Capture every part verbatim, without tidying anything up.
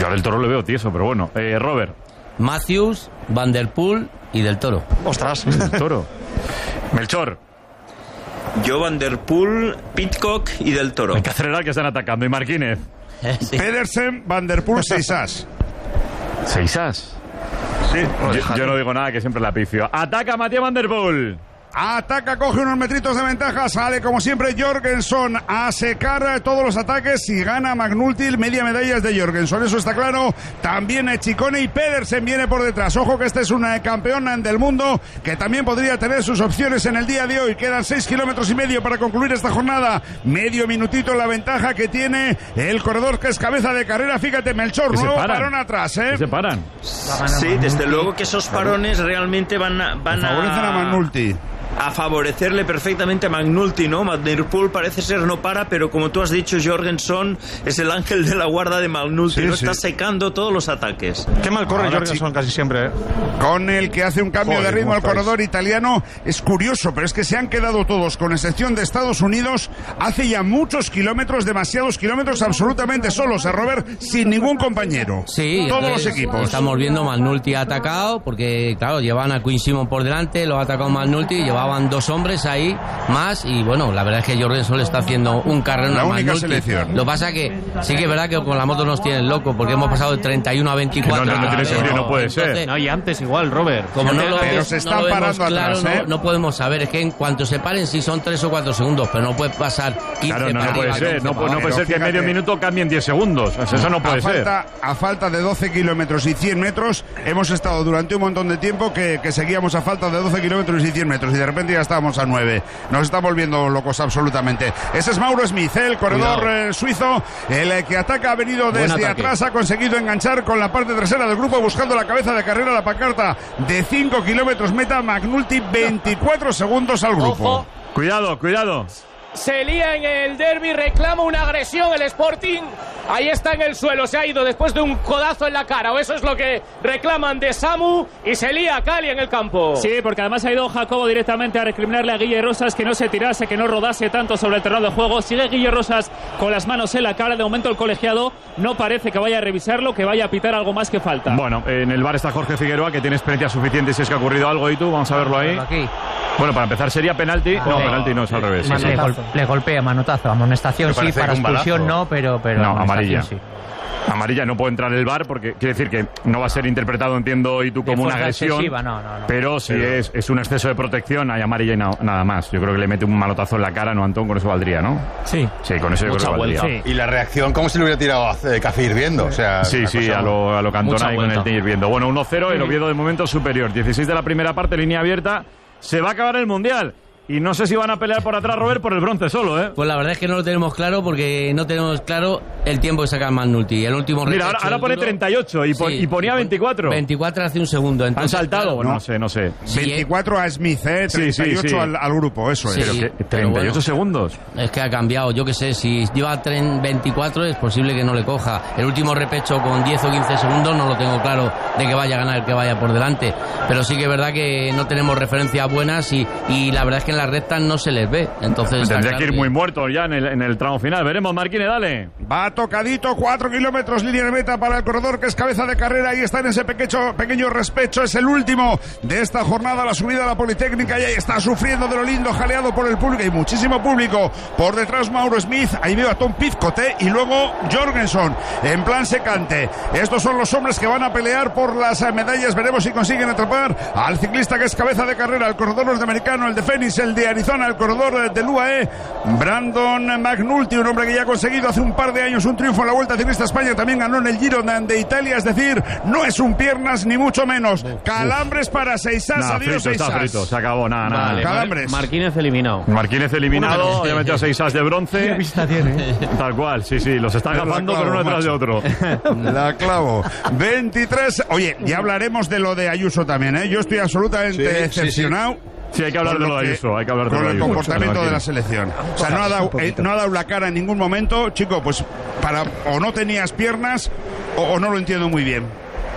Yo del Toro le veo tieso, pero bueno. Eh, Robert. Matthews, Van der Poel y del Toro. Ostras, del Toro. Melchor. Yo, Van der Poel, Pidcock y del Toro. Hay que acelerar que están atacando. ¿Y Marquínez? Sí. Pedersen, Van der Poel, Seisas. ¿Seisas? Sí. Yo, yo no digo nada, que siempre la pifio. Ataca Matías Van der Poel. Ataca, coge unos metritos de ventaja, sale como siempre Jorgensen a secar todos los ataques y gana McNulty, media medalla de Jorgensen, eso está claro. También Chicone y Pedersen viene por detrás. Ojo que este es un campeón del mundo que también podría tener sus opciones en el día de hoy. Quedan seis kilómetros y medio para concluir esta jornada. Medio minutito la ventaja que tiene el corredor que es cabeza de carrera. Fíjate, Melchor, nuevo parón atrás, ¿eh? Se paran. Sí, desde luego que esos parones realmente van a... Van favorecen a McNulty. A favorecerle perfectamente a McNulty, ¿no? Van der Poel parece ser no para, pero como tú has dicho, Jorgensen es el ángel de la guarda de McNulty, sí, ¿no? Sí. Está secando todos los ataques. Qué mal corre Ahora, Jorgensen sí. casi siempre, ¿eh? Con el que hace un cambio Joder, de ritmo al corredor italiano. Es curioso, pero es que se han quedado todos, con excepción de Estados Unidos, hace ya muchos kilómetros, demasiados kilómetros, absolutamente solos, a Robert, sin ningún compañero. Sí, todos los equipos. Estamos viendo, McNulty ha atacado, porque claro, llevan a Quinn Simmons por delante, lo ha atacado McNulty, llevaban dos hombres ahí más, y bueno, la verdad es que Jorgensen le está haciendo un carrero. La única McNulty. Selección. Lo que pasa que sí que es verdad que con la moto nos tienen locos, porque hemos pasado de treinta y uno a veinticuatro. No, no, no tiene sentido, no puede Entonces, ser. No, y antes igual, Robert. Como no lo, pero se están no lo parando claro, atrás, ¿eh? no, no podemos saber, es que en cuanto se paren sí son tres o cuatro segundos, pero no puede pasar quince Claro, no, para no puede arriba, ser, no, para no puede ser que en medio minuto cambien diez segundos, o sea, eso no puede a ser. Falta, a falta de doce kilómetros y cien metros, hemos estado durante un montón de tiempo que, que seguíamos a falta de doce kilómetros y cien metros, y de repente ya estábamos a nueve. Nos está volviendo locos absolutamente. Ese es Mauro Smith, ¿eh? El corredor eh, suizo, el que ataca, ha venido desde atrás, ha conseguido enganchar con la parte trasera del grupo, buscando la cabeza de carrera, la pancarta de cinco kilómetros meta. McNulty, veinticuatro segundos al grupo. Ojo. Cuidado, cuidado. Se lía en el derbi, reclama una agresión el Sporting. Ahí está en el suelo, se ha ido después de un codazo en la cara, o eso es lo que reclaman de Samu, y se lía Cali en el campo. Sí, porque además ha ido Jacobo directamente a recriminarle a Guille Rosas que no se tirase, que no rodase tanto sobre el terreno de juego. Sigue Guille Rosas con las manos en la cara. De momento el colegiado no parece que vaya a revisarlo, que vaya a pitar algo más que falta. Bueno, en el bar está Jorge Figueroa, que tiene experiencia suficiente si es que ha ocurrido algo. ¿Y tú? Vamos a verlo ahí. Aquí. Bueno, para empezar sería penalti. No, penalti no, es al revés. Sí, Sí, le, sí. gol, le golpea, manotazo. Amonestación sí, para expulsión no, pero, pero no, amarilla. Sí. Amarilla, no puede entrar en el bar porque quiere decir que no va a ser interpretado, entiendo, y tú como una agresión. No, no, no. Pero si pero... es, es un exceso de protección, hay amarilla y no, nada más. Yo creo que le mete un manotazo en la cara, ¿no, Antón? Con eso valdría, ¿no? Sí. Sí, con eso yo creo que valdría. Sí. Y la reacción, como si le hubiera tirado a Café Hirviendo. O sea, sí, sí, a lo, a lo Cantona y con el Hirviendo. Bueno, uno cero, el Oviedo de momento superior. dieciséis de la primera parte, línea abierta. Se va a acabar el Mundial. Y no sé si van a pelear por atrás, Robert, por el bronce solo, ¿eh? Pues la verdad es que no lo tenemos claro, porque no tenemos claro el tiempo que saca McNulty. El último Mira, ahora, ahora pone treinta y ocho y, pon, sí, y ponía veinticuatro. veinticuatro hace un segundo. Entonces, ¿han saltado? Claro, no, no sé, no sé. Sí, veinticuatro a Smith, ¿eh? treinta y ocho sí, sí, sí. Al, al grupo, eso sí, es. Pero que, treinta y ocho bueno, segundos. Es que ha cambiado, yo qué sé, si lleva veinticuatro es posible que no le coja. El último repecho con diez o quince segundos no lo tengo claro de que vaya a ganar el que vaya por delante. Pero sí que es verdad que no tenemos referencias buenas y, y la verdad es que en las rectas no se les ve. Entonces tendría claro que ir que... muy muerto ya en el, en el tramo final. Veremos, Marquine, dale. Va tocadito, cuatro kilómetros, línea de meta para el corredor que es cabeza de carrera. Ahí está en ese pequeño, pequeño respecho. Es el último de esta jornada, la subida a la Politécnica. Y ahí está sufriendo de lo lindo, jaleado por el público. Y muchísimo público. Por detrás Mauro Smith. Ahí veo a Tom Pidcock y luego Jorgensen en plan secante. Estos son los hombres que van a pelear por las medallas. Veremos si consiguen atrapar al ciclista que es cabeza de carrera, el corredor norteamericano, el de Phoenix, el de Arizona, el corredor del U A E, Brandon McNulty, un hombre que ya ha conseguido hace un par de años un triunfo en la Vuelta Ciclista a España, también ganó en el Giro de Italia, es decir, no es un piernas ni mucho menos. Calambres Uf. para Seisas, nah, adiós frito, Seisas. Está frito, se acabó, nada, nada. Vale, Calambres. Marquínez eliminado. Marquínez eliminado, ya metió a Seisas de bronce. ¿Qué vista tiene? Tal cual, sí, sí, los está agafando pero uno detrás de otro. La clavo. veintitrés, oye, ya hablaremos de lo de Ayuso también, ¿eh? Yo estoy absolutamente sí, decepcionado. Sí, sí. Sí, hay que hablar de lo de Ayuso, hay que hablar de lo de Ayuso. Con el comportamiento de la selección. O sea, no ha dado, eh, no ha dado la cara en ningún momento, chico, pues para o no tenías piernas o, o no lo entiendo muy bien.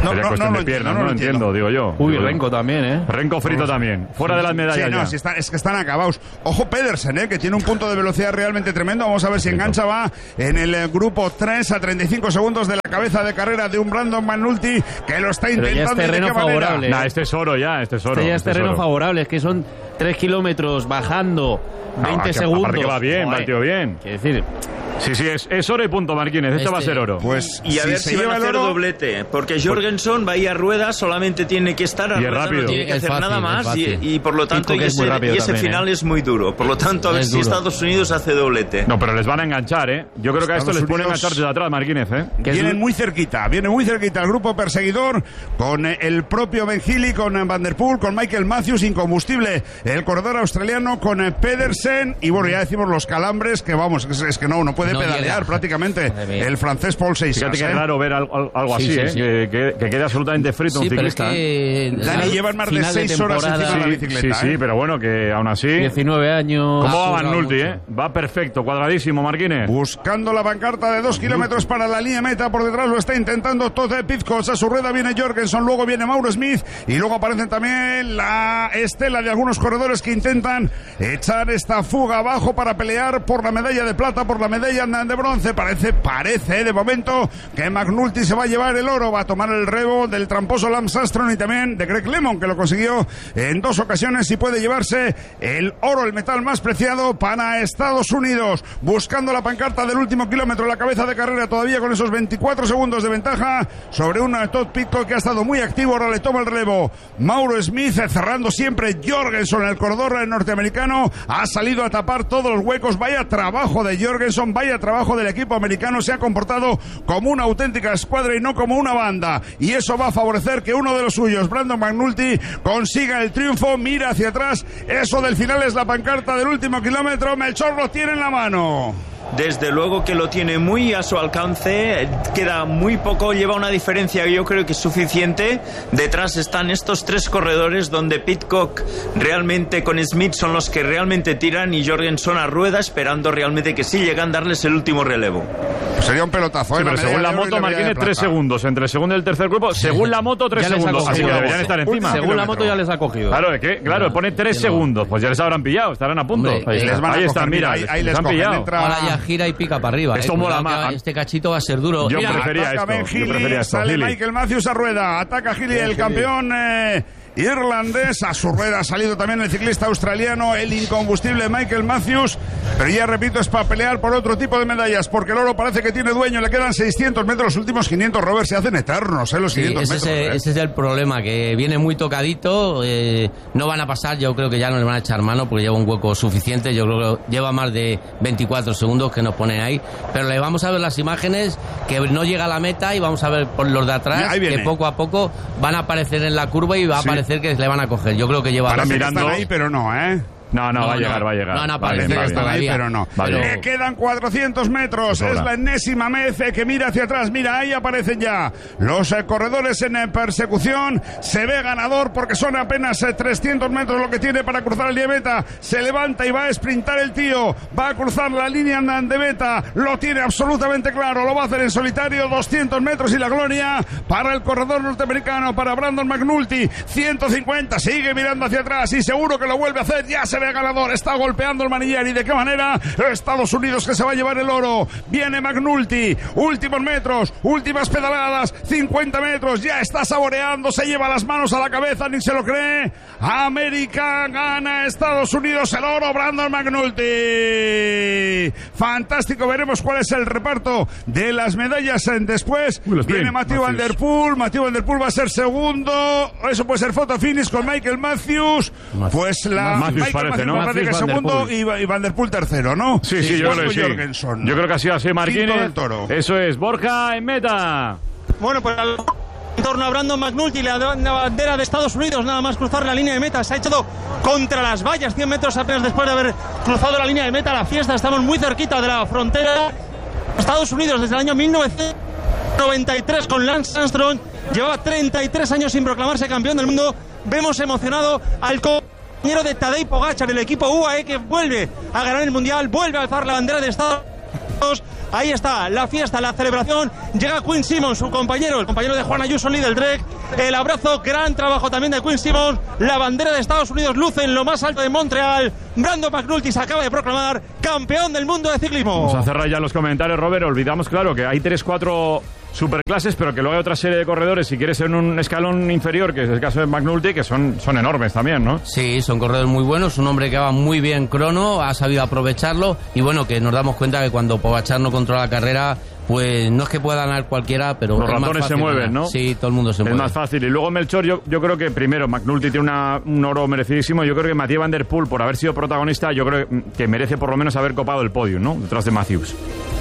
No, Sería no, cuestión no, de piernas, no, no, no lo entiendo, entiendo, digo yo. Uy, digo Renko yo. también, ¿eh? Renko frito también. Fuera sí, de las medallas sí, no, ya. Si está, es que están acabados. Ojo Pedersen, ¿eh? Que tiene un punto de velocidad realmente tremendo. Vamos a ver si engancha. Va en el grupo tres a treinta y cinco segundos de la cabeza de carrera de un Brandon McNulty que lo está intentando. Pero ya es terreno ¿de qué favorable. Nah, este es oro ya, este es oro. Este ya es este terreno es oro. favorable, es que son tres kilómetros bajando veinte ah, segundos. Aparte que va bien, va el tío bien. Quiero decir... Sí, sí, es, es oro y punto, Marquínez. Este, este va a ser oro. Pues y a si ver si van a hacer oro, doblete. Porque Jorgensen va a ir a ruedas, solamente tiene que estar a y ruedas, no tiene que hacer fácil, nada más. Y, y por lo tanto, y ese, y ese también, final ¿eh? es muy duro. Por lo tanto, a ver es si duro. Estados Unidos hace doblete. No, pero les van a enganchar, ¿eh? Yo creo que a esto les pueden enganchar desde atrás, Marquínez, ¿eh? Vienen muy cerquita, viene muy cerquita el grupo perseguidor con el propio Ben Healy, con Van Der Poel, con Michael Matthews, incombustible el corredor australiano, con Pedersen y bueno, ya decimos los calambres que vamos, es, es que no, no puede no pedalear llega. prácticamente el francés Paul Seixas. Fíjate que ¿eh? es raro ver algo, algo sí, así, sí, ¿eh? sí. Que, que, que quede absolutamente frito sí, un ciclista. Pero es que... Dani llevan más de seis de horas encima sí, de la bicicleta. Sí, sí, ¿eh? pero bueno, que aún así... diecinueve años... ¿Cómo va McNulty, eh? Va perfecto, cuadradísimo, Marquínez. Buscando la pancarta de dos kilómetros para la línea meta, por detrás lo está intentando Todd Pidcock, a su rueda viene Jorgensen, luego viene Mauro Smith y luego aparecen también la estela de algunos corredores que intentan echar esta fuga abajo para pelear por la medalla de plata, por la medalla de bronce. Parece, parece de momento que McNulty se va a llevar el oro, va a tomar el relevo del tramposo Lance Armstrong y también de Greg LeMond, que lo consiguió en dos ocasiones y puede llevarse el oro, el metal más preciado para Estados Unidos. Buscando la pancarta del último kilómetro, la cabeza de carrera todavía con esos veinticuatro segundos de ventaja sobre un Todd Pidcock que ha estado muy activo, ahora le toma el relevo Mauro Smith, cerrando siempre Jorgensen, el corredor norteamericano, ha salido a tapar todos los huecos. Vaya trabajo de Jorgensen, vaya trabajo del equipo americano, se ha comportado como una auténtica escuadra y no como una banda, y eso va a favorecer que uno de los suyos, Brandon McNulty, consiga el triunfo. Mira hacia atrás, eso del final es la pancarta del último kilómetro. Melchor lo tiene en la mano. Desde luego que lo tiene muy a su alcance, queda muy poco, lleva una diferencia que yo creo que es suficiente. Detrás están estos tres corredores donde Pidcock realmente con Smith son los que realmente tiran y Jorgensen a rueda esperando realmente que sí llegan a darles el último relevo. Pues sería un pelotazo, ¿eh? Sí, pero según la moto, Marquínez, tres segundos. Entre el segundo y el tercer grupo, según la moto, tres segundos. Así que deberían estar encima. Según la moto ya les ha cogido. Claro, es que, claro, no, pone tres segundos. Pues ya les habrán pillado, estarán a punto. Hombre, ahí eh, les van ahí están, mira, ahí, ahí les, les han pillado. Entra... Ahora ya gira y pica para arriba. Esto eh. mola más. Este cachito va a ser duro. Yo Mira, prefería esto. Ben Healy, yo prefería esto. Sale Healy. Michael Matthews a rueda. Ataca Healy, el campeón eh, irlandés. A su rueda ha salido también el ciclista australiano, el incombustible Michael Matthews. Pero ya repito, es para pelear por otro tipo de medallas, porque el oro parece que tiene dueño. Le quedan seiscientos metros. Los últimos quinientos, Robert, se hacen eternos, ¿eh? Los sí, quinientos ese, metros. Es, ¿eh? ese es el problema, que viene muy tocadito. Eh, no van a pasar, yo creo que ya no le van a echar mano porque lleva un hueco suficiente. Yo creo que lleva más de veinticuatro segundos que nos ponen ahí. Pero le vamos a ver las imágenes, que no llega a la meta, y vamos a ver por los de atrás, que poco a poco van a aparecer en la curva y va a sí. parecer que le van a coger. Yo creo que lleva... Parece mirando... que están ahí, pero no, ¿eh? No, no, no, va a no. llegar, va a llegar. No, no, vale, parece vale, que está vale. ahí, pero no. Vale. Le quedan cuatrocientos metros. Sobra. Es la enésima vez que mira hacia atrás. Mira, ahí aparecen ya los eh, corredores en eh, persecución. Se ve ganador porque son apenas eh, trescientos metros lo que tiene para cruzar el línea de meta. Se levanta y va a sprintar el tío. Va a cruzar la línea de meta. Lo tiene absolutamente claro. Lo va a hacer en solitario. doscientos metros y la gloria para el corredor norteamericano, para Brandon McNulty. ciento cincuenta. Sigue mirando hacia atrás y seguro que lo vuelve a hacer. Ya se ve ganador. Está golpeando el manillar. ¿Y de qué manera? Estados Unidos, que se va a llevar el oro. Viene McNulty. Últimos metros. Últimas pedaladas. cincuenta metros. Ya está saboreando. Se lleva las manos a la cabeza. Ni se lo cree. América gana Estados Unidos el oro. Brandon McNulty. Fantástico. Veremos cuál es el reparto de las medallas después. Uy, Viene Matthew Van Der Poel. Matthew Van Der Poel va a ser segundo. Eso puede ser foto finish con Michael Matthews. Pues la Matthews Michael parece, Matthews ¿no? me parece que segundo y, y Van Der Poel tercero, ¿no? Sí, sí, yo creo que sí. Jorgensen. Yo creo que ha sido así, Marquínez. Del Toro. Eso es, Borja en meta. Bueno, pues al... en torno a Brandon McNulty, la bandera de Estados Unidos, nada más cruzar la línea de meta. Se ha echado contra las vallas, cien metros apenas después de haber cruzado la línea de meta. La fiesta, estamos muy cerquita de la frontera. Estados Unidos desde el año mil novecientos noventa y tres con Lance Armstrong. Llevaba treinta y tres años sin proclamarse campeón del mundo. Vemos emocionado al compañero de Tadej Pogačar del equipo U A E, que vuelve a ganar el mundial, vuelve a alzar la bandera de Estados Unidos. Ahí está la fiesta, la celebración. Llega Quinn Simmons, su compañero, el compañero de Juan Ayuso, líder del Trek. El abrazo, gran trabajo también de Quinn Simmons. La bandera de Estados Unidos luce en lo más alto de Montreal. Brandon McNulty se acaba de proclamar campeón del mundo de ciclismo. Vamos a cerrar ya los comentarios, Robert. Olvidamos, claro, que hay tres, cuatro superclases, pero que luego hay otra serie de corredores, si quieres, en un escalón inferior, que es el caso de McNulty, que son, son enormes también, ¿no? Sí, son corredores muy buenos, un hombre que va muy bien crono, ha sabido aprovecharlo, y bueno, que nos damos cuenta que cuando Pogačar no controla la carrera, pues no es que pueda ganar cualquiera, pero los ratones se mueven, ganar, ¿no? Sí, todo el mundo se es mueve. Es más fácil. Y luego Melchor, yo, yo creo que primero McNulty tiene una, un oro merecidísimo. Yo creo que Mathieu Van Der Poel, por haber sido protagonista, yo creo que merece por lo menos haber copado el podio, ¿no? Detrás de Matthews.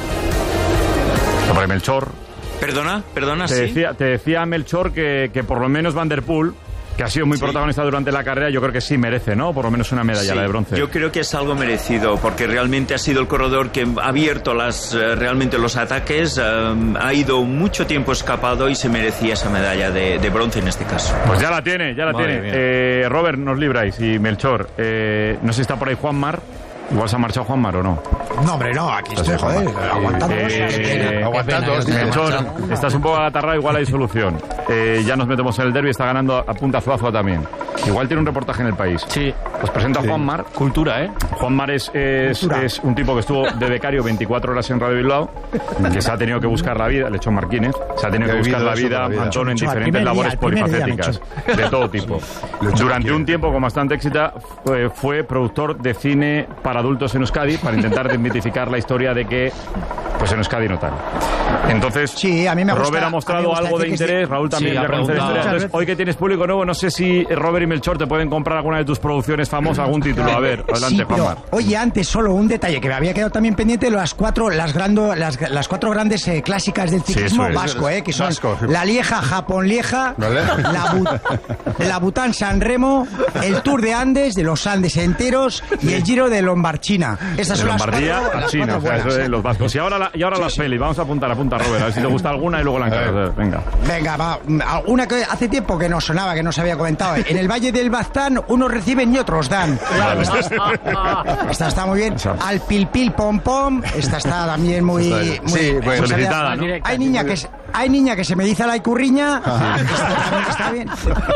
Sobre Melchor. Perdona, perdona, te sí. Decía, te decía Melchor que, que por lo menos Van Der Poel, que ha sido muy sí. protagonista durante la carrera, yo creo que sí merece, ¿no? Por lo menos una medalla, sí, la de bronce. Yo creo que es algo merecido, porque realmente ha sido el corredor que ha abierto las, realmente los ataques, um, ha ido mucho tiempo escapado y se merecía esa medalla de, de bronce en este caso. Pues ya la tiene, ya la Madre tiene. Eh, Robert, nos libráis y Melchor. Eh, no sé si está por ahí Juanmar. Igual se ha marchado Juanmar o no. No, hombre, no, aquí estoy, joder, aguantando. Eh, aguantando. Melchor, estás un poco agatarrado, igual hay solución. Eh, ya nos metemos en el derbi, está ganando a punta Zuazua también. Igual tiene un reportaje en El País. Sí. Os presento sí. a Juanmar. Cultura, ¿eh? Juanmar es, es, es un tipo que estuvo de becario veinticuatro horas en Radio Bilbao, que se ha tenido que buscar la vida, le echó Marquínez, se ha tenido que buscar la vida, Antonio, en diferentes labores polifacéticas, de todo tipo. Durante un tiempo, con bastante éxito, fue, fue productor de cine para adultos en Euskadi, para intentar desmitificar la historia de que pues en Euskadi no tal. Entonces, sí, a mí me gusta, Robert ha mostrado algo de interés, Raúl también sí, ya conoce la historia. Entonces, hoy que tienes público nuevo, no sé si Robert y Melchor te pueden comprar alguna de tus producciones famosas, algún título. A ver, adelante, sí, pero, Juanmar. Oye, antes solo un detalle que me había quedado también pendiente, las cuatro, las, grando, las, las cuatro grandes eh, clásicas del ciclismo sí, vasco, eh, que son vasco. La Lieja, Japón Lieja, ¿vale? la, Bu la Bután San Remo, el Tour de Andes, de los Andes enteros, y el Giro de Lombardchina. Esas son las cuatro, a las China, cuatro buenas, o sea, eso de eh. los vascos. Y ahora, la, y ahora sí, las sí. pelis, vamos a apuntar, apunta Robert, a ver si te gusta alguna y luego la encargas. Venga. Venga, va. Una que hace tiempo que no sonaba, que no se había comentado. En el Valle del Baztán, unos reciben y otros dan. Vale. Esta está muy bien. Al Pil Pil Pom Pom, esta está también muy... muy sí, bueno, solicitada, ¿no? Hay niña que... Hay niña que se me dice la icurriña. Está bien.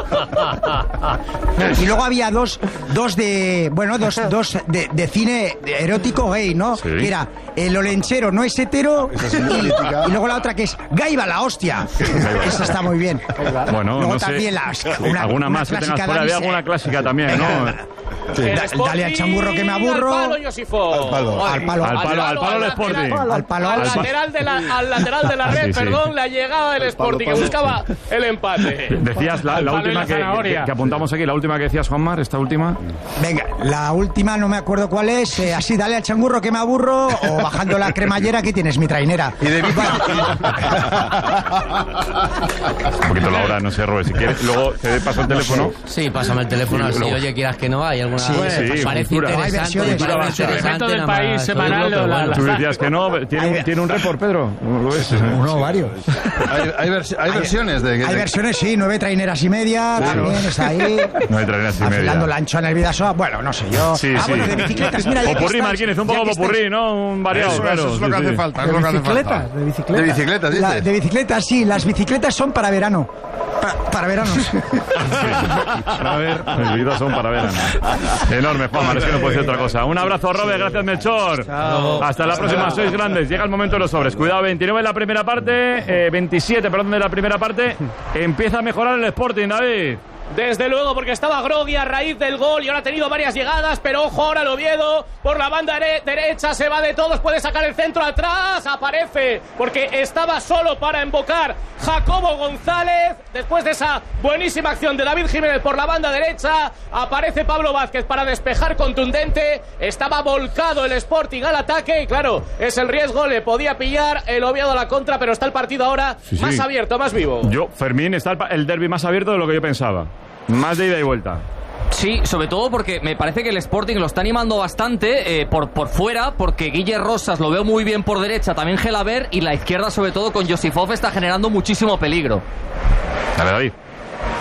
Y luego había dos, dos de, bueno, dos, dos de, de cine erótico gay, ¿no? Sí. Que era el olenchero no es hetero y, y luego la otra que es Gaiba la hostia. Esa está muy bien. Bueno, luego no también sé. Las, una, alguna más que tengas fuera, había alguna clásica también, ¿no? Sí. Da, dale al chamburro que me aburro. Al palo, Josifo. Al palo, al palo, al palo, al palo, al Sporting. Al palo, al lateral de la, al lateral de la red, sí, sí. perdón, la llegada del Sporting que buscaba el empate. Decías la, la última que, que, que apuntamos aquí, la última que decías, Juanmar, esta última. Venga, la última no me acuerdo cuál es. Eh, así, dale al changurro que me aburro o bajando la cremallera que tienes mi trainera. Y de Un poquito la hora, no sé, Robert, si quieres. Luego te paso el teléfono. Sí, pásame el teléfono. Si oye, quieras que no, hay alguna. Sí, sí, parece interesante. Elemento del país semanal. Tú decías que no. ¿Tiene, ¿tiene un report, Pedro? ¿Lo ves? Uno, varios. Hay, hay, vers hay versiones de, de... Hay versiones, sí. Nueve traineras y media. Sí, también ¿no? Está ahí. Nueve traineras y media. Afilando la anchoa en el Vidasoa. Bueno, no sé yo. Sí, ah, sí. Bueno, de bicicletas. Mira, popurrí, Marquínez, un poco popurrí, ¿no? Un variado, eso, claro. Eso es lo que sí, hace sí. falta. De es lo que hace bicicletas, falta. de bicicletas. De bicicletas, dices. La, de bicicletas, sí. Las bicicletas son para verano. Pa, para verano. Para ver. Las bicicletas son para verano. Enorme, Juan, es que no puede ser otra cosa. Un abrazo, Robert. Gracias, Melchor. Chao. Hasta la próxima. Sois grandes. Llega el momento de los sobres. Cuidado, veintinueve en la primera parte. Eh, veintisiete, perdón, de la primera parte. Empieza a mejorar el Sporting, David. Desde luego, porque estaba Grogui a raíz del gol y ahora ha tenido varias llegadas, pero ojo ahora el Oviedo por la banda derecha, se va de todos, puede sacar el centro atrás, aparece porque estaba solo para embocar Jacobo González. Después de esa buenísima acción de David Jiménez por la banda derecha, aparece Pablo Vázquez para despejar contundente. Estaba volcado el Sporting al ataque y claro, es el riesgo, le podía pillar el Oviedo a la contra, pero está el partido ahora sí, más sí. abierto, más vivo. Yo, Fermín, está el, el derbi más abierto de lo que yo pensaba. Más de ida y vuelta. Sí, sobre todo porque me parece que el Sporting lo está animando bastante eh, por, por fuera, porque Guille Rosas lo veo muy bien por derecha, también Gelabert, y la izquierda sobre todo con Josifov está generando muchísimo peligro. Dale, David.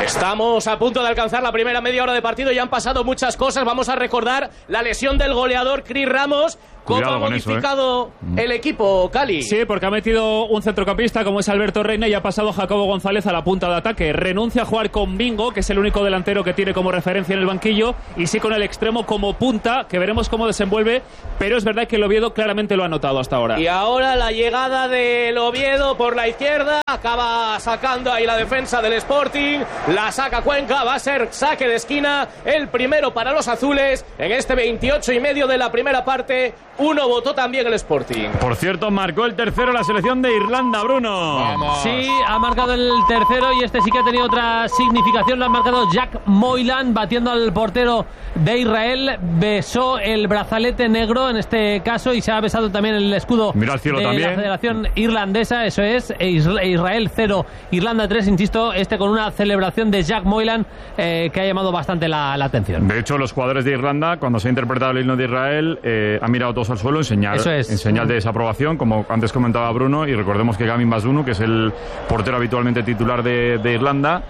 Estamos a punto de alcanzar la primera media hora de partido y han pasado muchas cosas. Vamos a recordar la lesión del goleador Cris Ramos. ¿Cómo Cuidado ha modificado eso, ¿eh? el equipo, Cali? Sí, porque ha metido un centrocampista como es Alberto Reina y ha pasado Jacobo González a la punta de ataque. Renuncia a jugar con Bingo, que es el único delantero que tiene como referencia en el banquillo, y sí con el extremo como punta, que veremos cómo desenvuelve, pero es verdad que el Oviedo claramente lo ha notado hasta ahora. Y ahora la llegada del Oviedo por la izquierda, acaba sacando ahí la defensa del Sporting, la saca Cuenca, va a ser saque de esquina, el primero para los azules, en este veintiocho y medio de la primera parte. Uno votó también el Sporting. Por cierto, marcó el tercero la selección de Irlanda, Bruno. Vamos. Sí, ha marcado el tercero y este sí que ha tenido otra significación. Lo ha marcado Jack Moylan, batiendo al portero de Israel. Besó el brazalete negro en este caso y se ha besado también el escudo Mira al cielo de también. la Federación Irlandesa. Eso es, Israel cero, Irlanda tres, insisto, este con una celebración de Jack Moylan eh, que ha llamado bastante la, la atención. De hecho, los jugadores de Irlanda, cuando se ha interpretado el himno de Israel, eh, han mirado todos al suelo en señal, es. en señal de desaprobación, como antes comentaba Bruno, y recordemos que Gavin Bazunu, que es el portero habitualmente titular de, de Irlanda,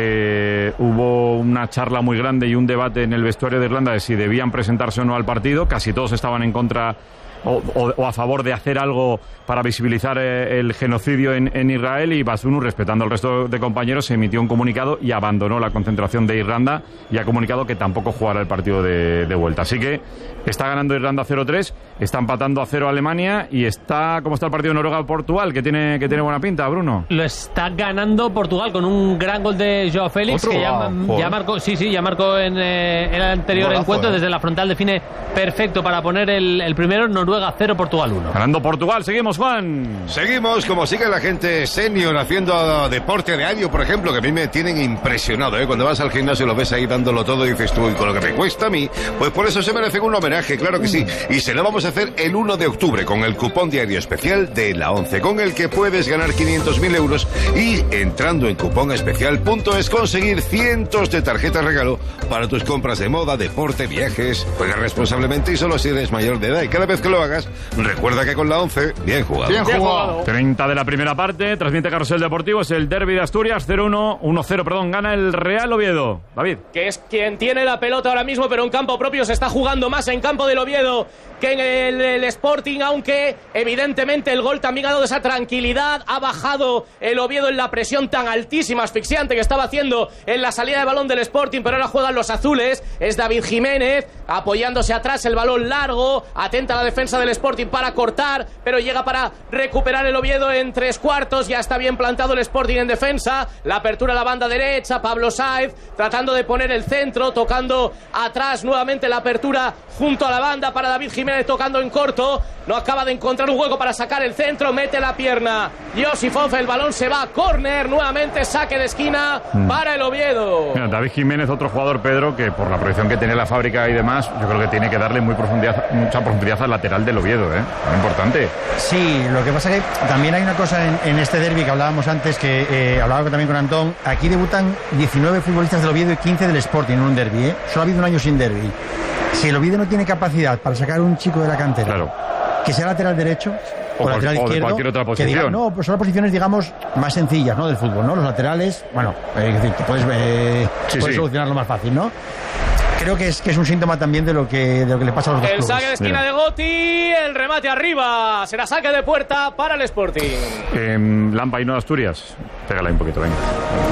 eh, hubo una charla muy grande y un debate en el vestuario de Irlanda de si debían presentarse o no al partido. Casi todos estaban en contra o, o, o a favor de hacer algo para visibilizar eh, el genocidio en, en Israel, y Bazunu, respetando al resto de compañeros, se emitió un comunicado y abandonó la concentración de Irlanda y ha comunicado que tampoco jugará el partido de, de vuelta. Así que está ganando Irlanda cero tres, está empatando a cero Alemania y está, ¿cómo está el partido de Noruega-Portugal? Que tiene, que tiene buena pinta, Bruno. Lo está ganando Portugal con un gran gol de Joao Félix, ¿Otro? que ya, Wow. ya marcó, sí, sí, ya marcó en, eh, en el anterior Golazo, encuentro, eh. desde la frontal define perfecto para poner el, el primero. Noruega cero, Portugal uno. Ganando Portugal, seguimos, Juan. Seguimos, como sigue la gente senior haciendo deporte diario, por ejemplo, que a mí me tienen impresionado, ¿eh? Cuando vas al gimnasio lo ves ahí dándolo todo y dices tú, y con lo que me cuesta a mí, pues por eso se merecen un homenaje, claro que sí. Y se lo vamos a hacer el uno de octubre con el cupón diario especial de la ONCE, con el que puedes ganar quinientos mil euros y, entrando en cuponespecial.es, conseguir cientos de tarjetas regalo para tus compras de moda, deporte, viajes. Juega responsablemente y solo si eres mayor de edad. Y cada vez que lo hagas, recuerda que con la ONCE, bien jugado. Bien jugado. treinta de la primera parte, transmite Carrusel Deportivo, es el derbi de Asturias, cero uno, uno cero, perdón, gana el Real Oviedo. David. Que es quien tiene la pelota ahora mismo, pero en campo propio se está jugando más en campo del Oviedo que en el, el Sporting, aunque evidentemente el gol también ha dado esa tranquilidad, ha bajado el Oviedo en la presión tan altísima, asfixiante que estaba haciendo en la salida de balón del Sporting, pero ahora juegan los azules, es David Jiménez apoyándose atrás, el balón largo, atenta a la defensa del Sporting para cortar, pero llega para recuperar el Oviedo en tres cuartos, ya está bien plantado el Sporting en defensa, la apertura a la banda derecha, Pablo Sáez tratando de poner el centro, tocando atrás nuevamente la apertura junto a la banda para David Jiménez, tocando en corto, no acaba de encontrar un hueco para sacar el centro, mete la pierna Josifov, el balón se va a córner, nuevamente saque de esquina mm. para el Oviedo. Mira, David Jiménez, otro jugador, Pedro, que por la proyección que tiene la fábrica y demás, yo creo que tiene que darle muy profundidad, mucha profundidad al lateral del Oviedo, ¿eh? Muy importante. Sí, lo que pasa es que también hay una cosa en, en este derbi que hablábamos antes, que eh, hablaba también con Antón, aquí debutan diecinueve futbolistas del Oviedo y quince del Sporting en un derbi, ¿eh? Solo ha habido un año sin derbi. Si el Oviedo no tiene capacidad para sacar un chico de la cantera, claro, que sea lateral derecho o, o lateral o izquierdo, de cualquier otra posición. Que diga, no, pues son las posiciones, digamos, más sencillas, ¿no? Del fútbol, ¿no? Los laterales, bueno, eh, es decir, que puedes, eh, sí, puedes sí. solucionarlo más fácil, ¿no? Creo que es, que es un síntoma también de lo que, de lo que le pasa a los dos El clubes. saque de esquina Mira. de Gotti, el remate arriba, será saque de puerta para el Sporting. Eh, Lampa y no de Asturias, pégala un poquito, venga.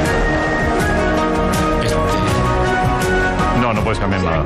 No, no puedes cambiar nada.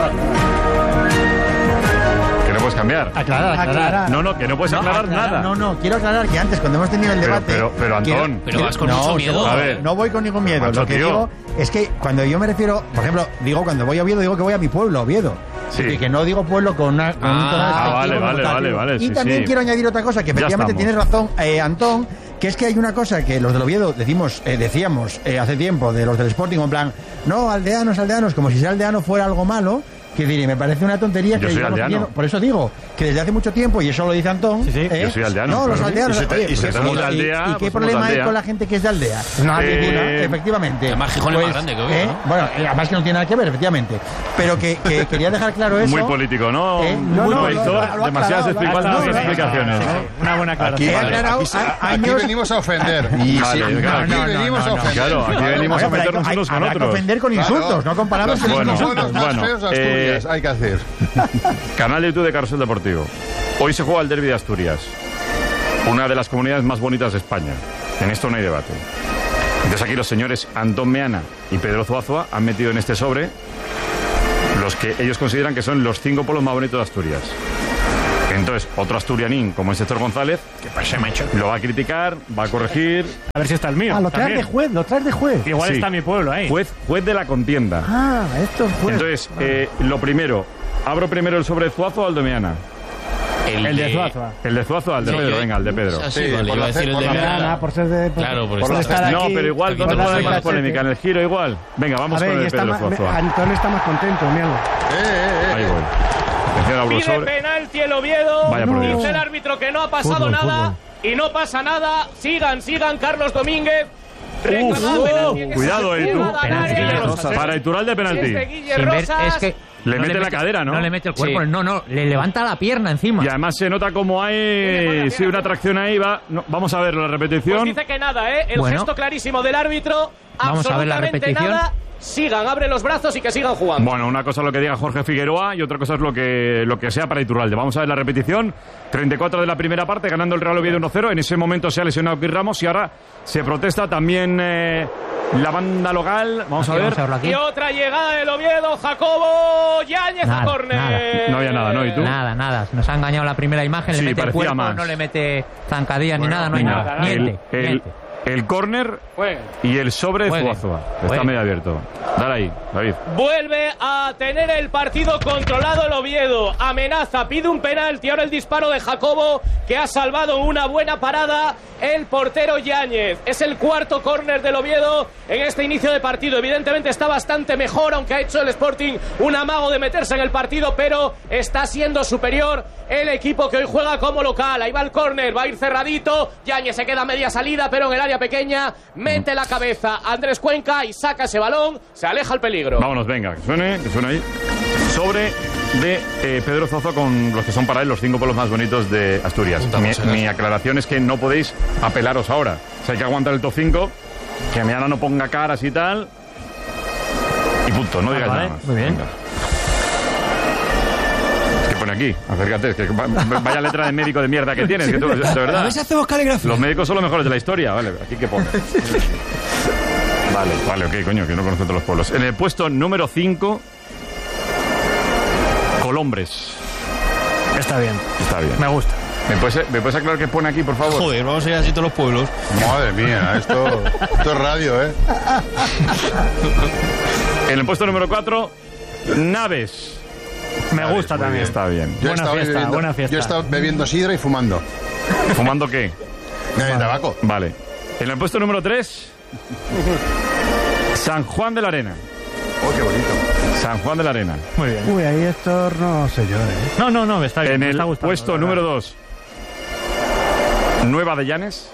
Que no puedes cambiar. Aclarar, aclarar. No, no, que no puedes no, aclarar, aclarar nada. No, no, quiero aclarar que antes, cuando hemos tenido el debate... Pero, pero, pero Antón... Quiero, pero vas con no, mucho miedo. A ver. No voy con ningún miedo. Macho, Lo que tío. digo es que cuando yo me refiero... Por ejemplo, digo cuando voy a Oviedo, digo que voy a mi pueblo, Oviedo. Sí. Y que no digo pueblo con, una, con ah, un tono ah, vale, despectivo, vale, vale, vale. Y sí, también sí. quiero añadir otra cosa, que efectivamente tienes razón, eh, Antón, que es que hay una cosa que los del Oviedo decimos, eh, decíamos eh, hace tiempo de los del Sporting, en plan, no, aldeanos, aldeanos, como si ser aldeano fuera algo malo. Que decir, me parece una tontería Yo que soy aldeano. Por eso digo que desde hace mucho tiempo, y eso lo dice Antón. Sí, sí. ¿eh? Yo soy aldeano. No, los aldeanos. Y si te- oye, y si pues, somos ¿y- de aldea, ¿Y qué pues somos problema de hay aldea. con la gente que es de aldea? No, Eh, ninguna, efectivamente. Además, Gijón es más grande que Oviedo, ¿eh? ¿no? Bueno, eh, además que no tiene nada que ver, efectivamente. Pero que, que quería dejar claro eso. Muy político, ¿no? ¿Eh? Muy No, no, Aitor, lo- lo ha demasiadas aclarado, lo ha expli- aclarado. explicaciones, Sí, sí, ¿no? sí. Una buena Aquí, aclaración. vale, He aclarado aquí, a- aquí años- venimos a ofender. Y Vale, sí, claro. aquí No, no, venimos no, a no, ofender. claro, aquí venimos a Pero hay- meternos hay- unos con habrá que otros. ofender con insultos, Claro. no con palabras, Los sino con Bueno, pueblos insultos. más bueno, feos de Asturias, eh, hay que hacer. Canal de YouTube de Carrusel Deportivo. Hoy se juega el Derbi de Asturias, una de las comunidades más bonitas de España. En esto no hay debate. Entonces aquí los señores Antón Meana y Pedro Zuazua han metido en este sobre los que ellos consideran que son los cinco pueblos más bonitos de Asturias. Entonces, otro asturianín, como es Héctor González, lo va a criticar, va a corregir. A ver si está el mío. Ah, lo traes también. de juez, lo traes de juez. Igual Sí. está mi pueblo ahí. Juez, juez de la contienda. Ah, esto es juez. Entonces, eh, lo primero, abro primero el sobre de Zuazua o el de Meana. El de Zuazua. El de Zuazua, el de Sí, Pedro, yo- venga, el de Pedro. Ah, sí, Sí, vale, por iba a la decir el por de la Meana. Nada, por ser de. por- Claro, por por estar- estar No, aquí. pero igual, ¿dónde Aquí puede haber pasa más polémica? ¿En el giro igual? Venga, vamos A con ver, el y de está Pedro más, Zuazua. Antón está más contento, míralo. Eh, eh, eh. Ahí voy. Atención a Pide sobre. penalti el Oviedo. Vaya por Dios. Dice el árbitro que no ha pasado Fútbol, nada. Y no pasa nada. Sigan, sigan, Carlos Domínguez. Reclama Uf, penalti en ese cuidado, eh, sentido, tú. a Danares. Penalti, Rosas. Para Iturralde Si es de penalti. Guille Sin ver, Rosas. es que Le no mete la cadera, ¿no? No le mete el cuerpo, Sí. no, no, le levanta la pierna encima. Y además se nota como hay sí, una atracción ahí. Va. No, vamos a ver la Pues repetición. dice que nada, ¿eh? El Bueno. gesto clarísimo del árbitro. Vamos a ver la Absolutamente repetición. nada. Sigan, abre los brazos y que sigan jugando. Bueno, una cosa es lo que diga Jorge Figueroa y otra cosa es lo que, lo que sea para Iturralde. Vamos a ver la repetición. treinta y cuatro de la primera parte, ganando el Real Oviedo uno cero. En ese momento se ha lesionado Chris Ramos y ahora se protesta también eh, la banda local. Vamos Aquí, a ver. vamos a verlo aquí. Y otra llegada del Oviedo. Jacobo Yáñez a Nada, córner. nada. No había nada, ¿no? ¿Y tú? Nada, nada. Nos ha engañado la primera imagen, Sí, le mete el parecía cuerpo, más. no le mete zancadillas ni Bueno, nada, no hay Venga, nada. nada, el, Miente, el, miente. el córner Juegue. y el sobre Juegue. Zuazua. Está Juegue. medio abierto. Dale ahí, David. Vuelve a tener el partido controlado el Oviedo. Amenaza, pide un penalti. Ahora el disparo de Jacobo, que ha salvado una buena parada el portero Yáñez. Es el cuarto córner del Oviedo en este inicio de partido. Evidentemente está bastante mejor, aunque ha hecho el Sporting un amago de meterse en el partido, pero está siendo superior el equipo que hoy juega como local. Ahí va el córner, va a ir cerradito. Yáñez se queda a media salida, pero en el área pequeña mete la cabeza Andrés Cuenca y saca ese balón. Se aleja el peligro. Vámonos, venga, que suene, que suene ahí. Sobre de eh, Pedro Zuazua con los que son para él los cinco pueblos más bonitos de Asturias. Mi, mi aclaración es que no podéis apelaros ahora. O sea, hay que aguantar el top cinco, que mañana no ponga caras y tal. Y punto, no digáis vale, nada más. muy bien. Venga. ¿Qué pone aquí? Acércate, es que va- vaya letra de médico de mierda que tienes, que tú, de verdad. A ver si hacemos caligrafía. Los médicos son los mejores de la historia, vale, aquí que pone. Vale, vale, ok, coño, que no conozco todos los pueblos. En el puesto número cinco, Colombres. Está bien. Está bien. Me gusta. ¿Me puedes, ¿Me puedes aclarar qué pone aquí, por favor? Joder, vamos a ir así todos los pueblos. Madre mía, esto, esto es radio, ¿eh? En el puesto número cuatro, Naves. Me gusta Muy también. bien, está bien. Yo Buena estaba fiesta, bebiendo, buena fiesta. Yo estaba bebiendo sidra y fumando. ¿Fumando qué? Eh, tabaco. Vale. En el puesto número tres, San Juan de la Arena. Oh, qué bonito. San Juan de la Arena. Muy bien. Uy, ahí Héctor, no sé yo, ¿eh? No, no, no, me está bien. En me el está gustando, puesto la verdad. número dos, Nueva de Llanes.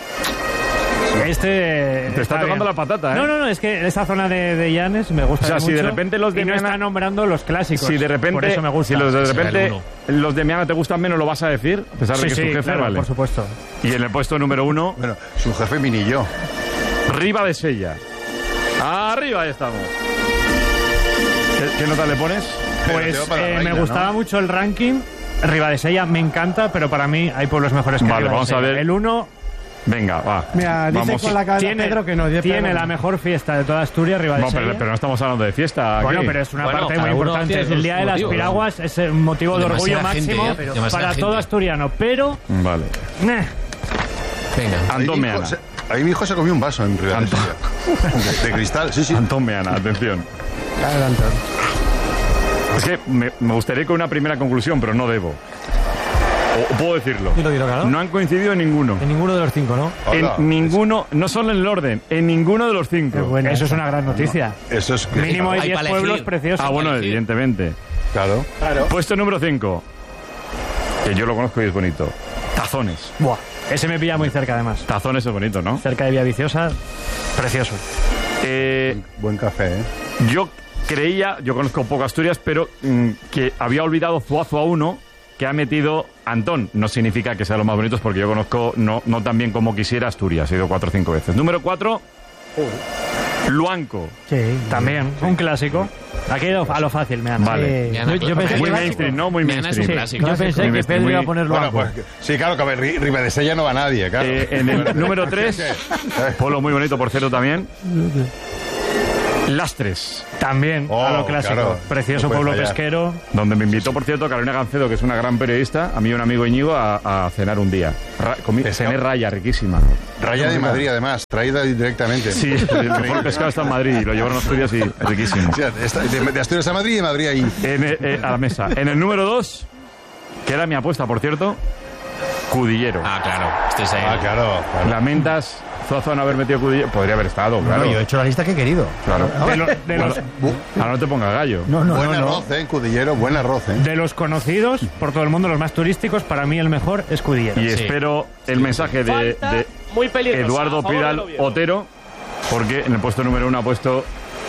Este. Te está tocando la patata, ¿eh? No, no, no, es que esa zona de, de Llanes me gusta O sea, mucho. si de repente los de y no Miana- está nombrando los clásicos. Si de repente, Por eso me gusta. si los de Será el repente uno. los de Miana te gustan menos, lo vas a decir, a pesar de Sí, que es sí, tu jefe, claro, vale. por supuesto. Y en el puesto número uno, Bueno, su jefe mini yo. Riva de Sella. Arriba ahí estamos. ¿Qué, qué nota le pones? Pero Pues tengo para la eh, reina, me gustaba ¿no? mucho el ranking. Ribadesella me encanta, pero para mí hay pueblos mejores que Vale, vamos a Ribadesella. ver. El uno Venga, va. Mira, dice Vamos. con la cabeza tiene, Pedro que no. dice tiene Pedro. la mejor fiesta de toda Asturias, No, Ribadesella. pero, pero no estamos hablando de fiesta. Bueno, aquí. pero es una Bueno, parte cada muy uno importante. tiene sus El Día de las motivos, Piraguas es un motivo de orgullo Demasiada gente, máximo ¿eh? Pero- demasiada para todo gente. asturiano, pero... Vale. eh, Venga. Ahí Antón mi, hijo Meana. se, ahí mi hijo se comió un vaso en realidad. De, de cristal, sí, sí. Antón Meana, atención. Adelante. Es que me, me gustaría ir con una primera conclusión, pero no debo. O, o puedo decirlo. Dilo, dilo, claro. No han coincidido en ninguno. En ninguno de los cinco, ¿no? Hola. En ninguno, no solo en el orden, en ninguno de los cinco. Eso es una gran noticia. Eso es... Mínimo hay Hay diez para pueblos elegir. preciosos. Ah, bueno, Parecido. evidentemente. Claro. claro. Puesto número cinco, que yo lo conozco y es bonito. Tazones. Buah, ese me pilla muy cerca además. Tazones es bonito, ¿no? Cerca de Villaviciosa, precioso. Eh, buen, buen café, ¿eh? Yo creía, yo conozco poco Asturias, pero mmm, que había olvidado Zuazua uno, que ha metido Antón. No significa que sea lo más bonito, porque yo conozco no, no tan bien como quisiera Asturias. He ido cuatro o cinco veces. Número cuatro, Luanco. Sí, también, un clásico. Aquí a lo fácil, me han. Vale. Sí. Yo, yo pensé muy que mainstream, ¿no? Muy mainstream. Sí. Yo pensé que Pedro iba a poner Luanco. Bueno, pues, sí, claro, que a ver, Ribadesella no va nadie, claro. Eh, en el número tres, polo muy bonito, por cierto, también. Lastres. También, oh, a lo clásico. Claro. Precioso no pueblo fallar. Pesquero. Donde me invitó, por cierto, Carolina Gancedo, que es una gran periodista, a mí y un amigo Íñigo, a, a cenar un día. Ra, comí, cené raya, riquísima. Raya de Madrid, además, traída directamente. Sí, el mejor pescado está en Madrid, y lo llevaron a Asturias y riquísimo. Sí, de, de Asturias a Madrid y de Madrid ahí. En, eh, a la mesa. En el número dos, que era mi apuesta, por cierto, Cudillero. Ah, claro. Estoy ahí. Ah, claro, claro. Lamentas Zuazua no haber metido Cudillero. Podría haber estado, claro. No, yo he hecho la lista que he querido. Claro. De lo, de los, bueno, ahora no te pongas gallo. No, no, buen no, arroz, no. ¿eh? Cudillero, buen arroz, ¿eh? De los conocidos por todo el mundo, los más turísticos, para mí el mejor es Cudillero. Y sí. espero el mensaje de, de muy Eduardo Pidal Otero, porque en el puesto número uno ha puesto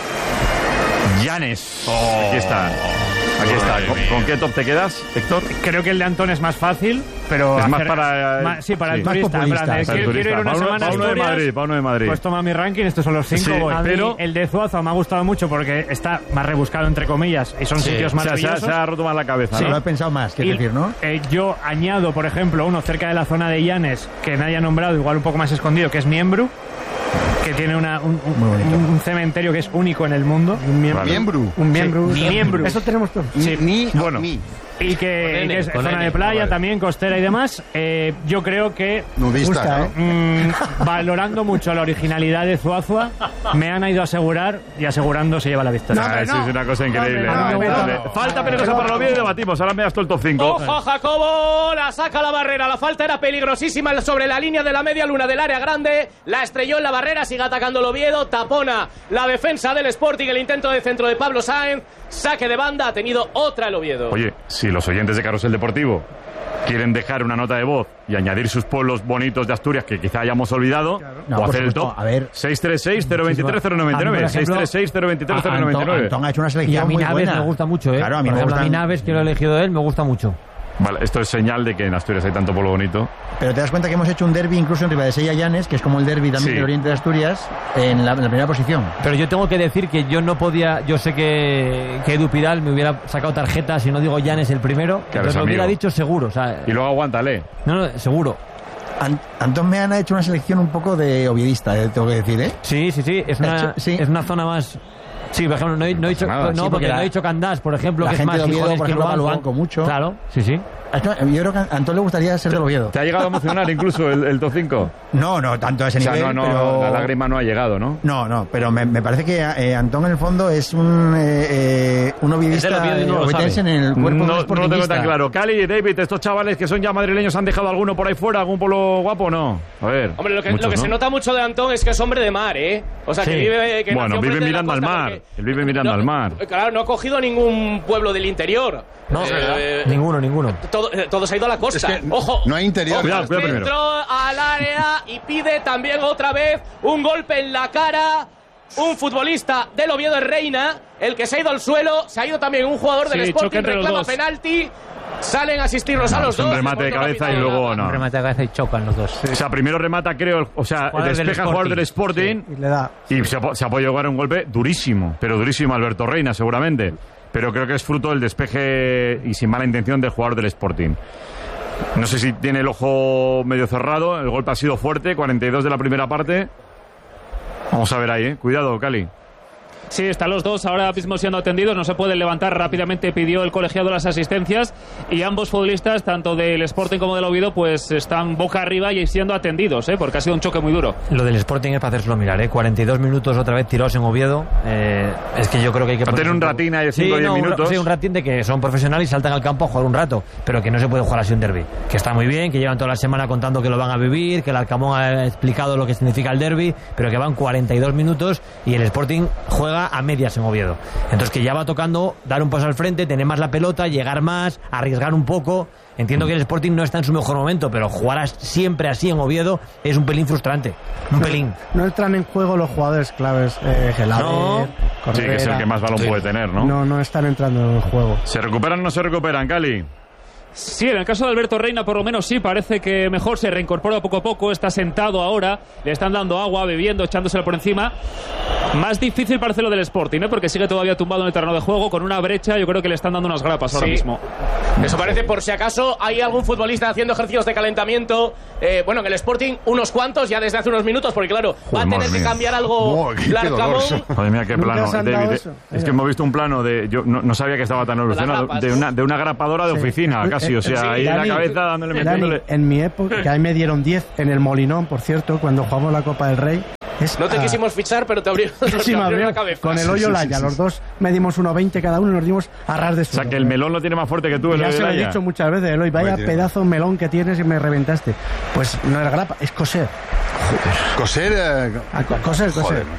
Llanes. Oh. Aquí está. Aquí está. ¿Con, ¿Con qué top te quedas, Héctor? Creo que el de Antón es más fácil, pero... Es más para... Más, sí, para sí. el turista. En plan, de, quiero, quiero ir una para semana a uno, Asturias, de Madrid, para uno de Madrid. Pues toma mi ranking, estos son los cinco. Sí, voy. Pero el de Zuazua me ha gustado mucho porque está más rebuscado, entre comillas, y son sí. sitios más o sea, se, ha, se ha roto más la cabeza, sí, ¿no? Lo he pensado más, quiero decir, ¿no? Eh, yo añado, por ejemplo, uno cerca de la zona de Llanes, que nadie ha nombrado, igual un poco más escondido, que es Miembro, que tiene una, un, un, un cementerio que es único en el mundo. Un miembro. Vale. Miembro. Un miembro. Sí. Miembro. Eso tenemos todos. Sí. Ni, bueno. Ni. Y que, N, que es zona N. de playa vale. también, costera y demás. Eh, yo creo que... Nudista, gusta, ¿no? ¿eh? mmm, valorando mucho la originalidad de Zuazua, me han ido a asegurar y asegurando se lleva la victoria. No, eso no. es una cosa increíble. No, no, no, no, no. Falta peligrosa para lo bien y debatimos. Ahora me das todo el top cinco. ¡Ojo, Jacobo! La saca la barrera. La falta era peligrosísima sobre la línea de la media luna del área grande. La estrelló en la barrera. Sigue atacando el Oviedo. Tapona la defensa del Sporting. El intento de centro de Pablo Sáenz. Saque de banda. Ha tenido otra el Oviedo. Oye, si los oyentes de Carrusel Deportivo quieren dejar una nota de voz y añadir sus pueblos bonitos de Asturias que quizá hayamos olvidado, claro. no, o hacer el top, a ver, seis tres seis, cero dos tres, cero nueve nueve, seis tres seis, cero dos tres, cero nueve nueve. Antón ha hecho una selección y a mí muy Naves buena. me gusta mucho, ¿eh? Claro, a mí me gusta. A mí Naves, que lo he elegido él, me gusta mucho. Vale, esto es señal de que en Asturias hay tanto pueblo bonito. Pero te das cuenta que hemos hecho un derbi incluso en Ribadesella Llanes, que es como el derbi también sí. del oriente de Asturias, en la, en la primera posición. Pero yo tengo que decir que yo no podía, yo sé que, que Edu Pidal me hubiera sacado tarjeta si no digo Llanes el primero, pero lo hubiera dicho seguro. O sea, y luego aguántale. No, no, seguro. Ant Antón Meana ha hecho una selección un poco de oviedista, eh, tengo que decir, ¿eh? Sí, sí, sí, es una, sí. es una zona más... Sí, por ejemplo, no he, no he dicho, no, sí, porque, porque la, no he dicho Candás, por ejemplo, la que gente es más de Oviedo, por ejemplo, que Luanco mucho. Claro, sí, sí. Yo creo que a Antón le gustaría ser del Oviedo. ¿Te ha llegado a emocionar incluso el, el top cinco? No, no, tanto a ese o sea, nivel, no, no, pero... la lágrima no ha llegado, ¿no? No, no, pero me, me parece que eh, Antón en el fondo es un eh, eh, un ovidista no en el cuerpo no, del no lo tengo tan claro. Cali, David, estos chavales que son ya madrileños, ¿han dejado alguno por ahí fuera? ¿Algún polo guapo o no? A ver. Hombre, lo que, muchos, lo que ¿no? se nota mucho de Antón es que es hombre de mar, ¿eh? O sea, sí. que vive... Que bueno, vive mirando al mar. Porque, Él vive mirando no, al mar. Claro, no ha cogido ningún pueblo del interior. No, eh, ninguno, ninguno. Todo, eh, todo se ha ido a la costa. Es que Ojo. No hay interior. Ojo, cuidado, cuidado primero. Entró al área y pide también otra vez un golpe en la cara. Un futbolista del Oviedo es Reina, el que se ha ido al suelo. Se ha ido también un jugador del sí, Sporting, reclama penalti. Salen a asistirlos no, a los es un dos. remate de cabeza y luego no. Un remate de cabeza y chocan los dos. Sí. O sea, primero remata, creo, o sea, despeja el jugador del Sporting sí, y, le da. y se, se ha podido jugar un golpe durísimo, pero durísimo Alberto Reina, seguramente. Pero creo que es fruto del despeje y sin mala intención del jugador del Sporting. No sé si tiene el ojo medio cerrado, el golpe ha sido fuerte, cuarenta y dos de la primera parte. Vamos a ver ahí, ¿eh? Cuidado, Cali. Sí, están los dos ahora mismo siendo atendidos, no se pueden levantar rápidamente, pidió el colegiado las asistencias y ambos futbolistas, tanto del Sporting como del Oviedo, pues están boca arriba y siendo atendidos, ¿eh? Porque ha sido un choque muy duro. Lo del Sporting es para hacérselo mirar, ¿eh? cuarenta y dos minutos otra vez tirados en Oviedo, eh, es que yo creo que hay que... Tener un ratín ahí de cinco o diez minutos. Sí, un ratín de que son profesionales y saltan al campo a jugar un rato, pero que no se puede jugar así un derbi, que está muy bien, que llevan toda la semana contando que lo van a vivir, que el Alcamón ha explicado lo que significa el derbi, pero que van cuarenta y dos minutos y el Sporting juega juega a medias en Oviedo. Entonces que ya va tocando dar un paso al frente, tener más la pelota, llegar más, arriesgar un poco. Entiendo que el Sporting no está en su mejor momento, pero jugar siempre así en Oviedo es un pelín frustrante. Un pelín. No entran en juego los jugadores claves. Eh, Gelaber, no. Correa, sí, que es el que más balón sí. puede tener, ¿no? No, no están entrando en el juego. ¿Se recuperan o no se recuperan, Cali? Sí, en el caso de Alberto Reina por lo menos sí, parece que mejor se reincorpora poco a poco, está sentado ahora, le están dando agua, bebiendo, echándosela por encima. Más difícil parece lo del Sporting, ¿eh? Porque sigue todavía tumbado en el terreno de juego con una brecha, yo creo que le están dando unas grapas sí. ahora mismo. Eso parece, por si acaso hay algún futbolista haciendo ejercicios de calentamiento. Eh, bueno, en el Sporting unos cuantos ya desde hace unos minutos, porque claro, va a tener que cambiar algo Larcamón. Madre mía, qué plano, David. Eso? Es que hemos visto un plano de, yo no, no sabía que estaba tan evolucionado, de una, de una grapadora de sí. oficina, casi, o sea, sí. ahí Dani, en la cabeza dándole, metiéndole. Dani, en mi época, que ahí me dieron diez en el Molinón, por cierto, cuando jugamos la Copa del Rey. Es, no te ah, quisimos fichar, pero te abrieron, sí, te abrieron la cabeza. Con el hoyo sí, Laya, sí, sí, los dos medimos uno veinte cada uno y nos dimos a ras de suelo. O sea, que el melón lo tiene más fuerte que tú, el Ya se lo he dicho muchas veces, Eloy, vaya Hombre, pedazo de melón que tienes y me reventaste. Pues no era grapa, es coser. ¿Coser? Eh... Ah, coser, coser. Joder,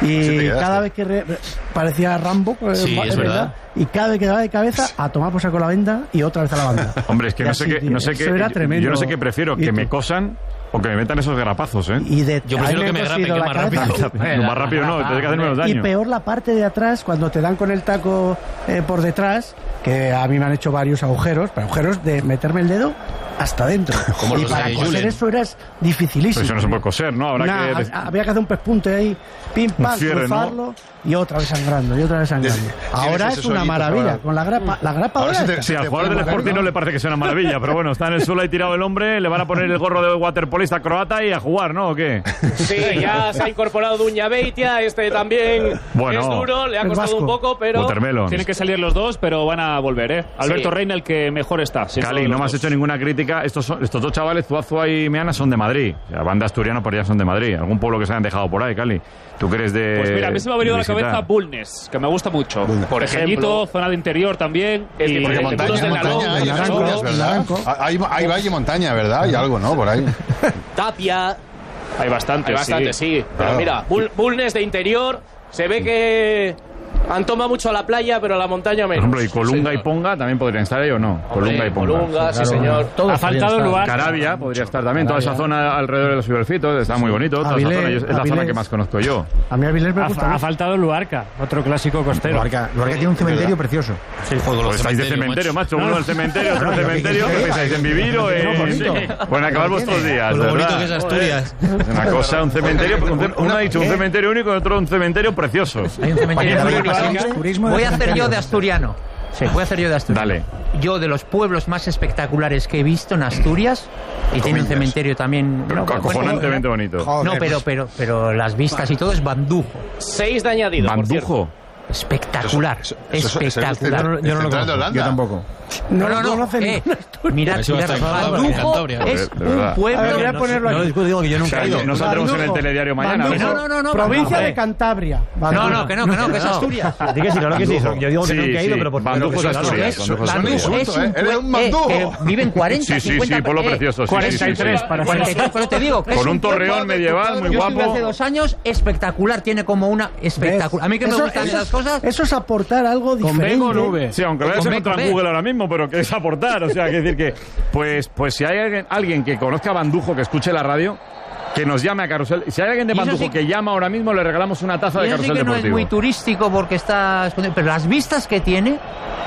y cada vez que re... parecía Rambo, sí, es, es verdad. verdad. Y cada vez que daba de cabeza, a tomar por saco la venda y otra vez a la banda. Hombre, es que no sé qué, no sé qué, yo, yo no sé qué prefiero, que me cosan o que me metan esos garrapazos, ¿eh? Y de, yo prefiero que me grapen, que es más rápido. No, más rápido no, te hay que hacer menos daño. Y peor la parte de atrás, cuando te dan con el taco eh, por detrás, que a mí me han hecho varios agujeros, pero agujeros de meterme el dedo hasta adentro. Como y para coser Julen. Eso era dificilísimo. Pero eso no se puede coser, ¿no? Habrá nah, que... Había que hacer un pespunte ahí, pim, pam, cruzarlo, ¿no? Y otra vez sangrando, y otra vez sangrando. Ahora es una maravilla, para... con la grapa, la grapa ahora. ahora sí, al jugador del Sporting no le parece que sea una maravilla, pero bueno, está en el suelo ahí tirado el hombre, le van a poner el gorro de waterpolista croata y a jugar, ¿no? ¿O qué? Sí, ya se ha incorporado Duña Beitia, este también bueno, es duro, le ha costado vasco. un poco, pero... Watermelon. Tienen que salir los dos, pero van a volver, ¿eh? Alberto sí. Reina el que mejor está. Cali, no me has hecho ninguna crítica. Estos, son, estos dos chavales, Zuazua y Meana, son de Madrid. La banda asturiana, por ya son de Madrid. Algún pueblo que se hayan dejado por ahí, Cali. ¿Tú crees de...? Pues mira, a mí se me ha venido a la cabeza Bulnes, que me gusta mucho. Bulnes. Por ejemplo, zona de interior también. Es y porque montaña, de montaña, de Naranco, ¿verdad? Hay, hay valle y montaña, ¿verdad? Hay algo, ¿no? Por ahí. Tapia. Hay bastante, Hay bastante, sí. sí. Pero claro. Mira, Bul Bulnes de interior, se ve que... Han tomado mucho a la playa, pero a la montaña menos. Por ejemplo, y Colunga sí, y Ponga también podrían estar ahí o no. Hombre, Colunga y Ponga. Colunga, sí, claro, señor. Todo ha faltado lugar. Carabia podría estar también. Carabia. Toda esa zona alrededor de los Ciberfitos está muy bonito. Toda Avilés, esa zona, es la Avilés. zona que más conozco yo. A mí Avilés me gusta. Ha, ha faltado Luarca, otro clásico costero. Luarca, Luarca tiene un cementerio precioso. Sí. Joder, pues estáis de cementerio, macho. Uno del cementerio, otro del cementerio. ¿Qué pensáis? ¿En vivir o en...? Bueno, acabar vuestros días, lo bonito que es Asturias. Es una cosa, un cementerio... Uno ha dicho un cementerio único y otro un cementerio precioso. Hay un cementerio único. Voy a hacer yo de asturiano. Sí, voy a hacer yo de asturiano. Dale. Yo de los pueblos más espectaculares que he visto en Asturias, y tiene un cementerio también... Pero no, acojonantemente bueno, bonito. Joder, no, pero, pero, pero las vistas y todo es Bandujo. Seis de añadido, ¿Bandujo? Espectacular, eso, eso, espectacular. Eso, eso, yo no lo conozco. Yo tampoco. No, no, no. no, no eh, mirad, mirad, Bandujo es un pueblo. Ver, voy a ponerlo aquí. No, digo que yo nunca he ido. No saldremos en el telediario mañana. No, no, no, no. Provincia de Cantabria. No, no, que no, que no, que es Asturias. Diga sí, claro que sí. Yo digo que nunca he ido, pero por Bandujo es Asturias. Bandujo es un pueblo. Viven cuarenta, cincuenta. Sí, sí, pueblo precioso. cuarenta y tres para ser. Pero te digo, con un torreón medieval muy guapo. Yo estuve hace dos años, espectacular. Tiene como una espectacular. A mí que me gustan esas cosas. Eso es aportar algo diferente. Con B con V. Sí, aunque lo hayas encontrado en Google ahora mismo, pero que es aportar. O sea, que decir que, pues, pues si hay alguien, alguien que conozca a Bandujo, que escuche la radio, que nos llame a Carrusel. Si hay alguien de Bandujo sí, que llama ahora mismo, le regalamos una taza de Carrusel sí que Deportivo. No es muy turístico porque está escondido, pero las vistas que tiene...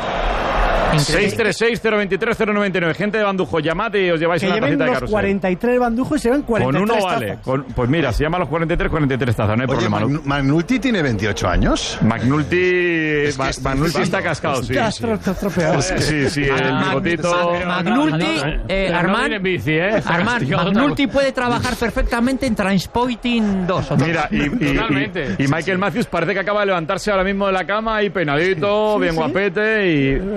seis tres seis, cero dos tres, cero nueve nueve. Gente de Bandujo, llamad y os lleváis que una tacita de Carrusel. Los cuarenta y tres Bandujo y se ven cuarenta y tres Con uno vale. Con, pues mira, se llama los cuarenta y tres, cuarenta y tres tazas, no hay Oye, problema. Mag ¿Magnulti tiene veintiocho años? Magnulti, es que Ma Magnulti está cascado, sí. Está estropeado. Sí, sí, el bigotito. Magnulti, eh, Armand, en bici, ¿eh? Armand, Magnulti puede trabajar perfectamente en Transpoiting dos. Mira, y, y, y, y Michael Matthews parece que acaba de levantarse ahora mismo de la cama y peinadito, bien guapete y... Es verdad.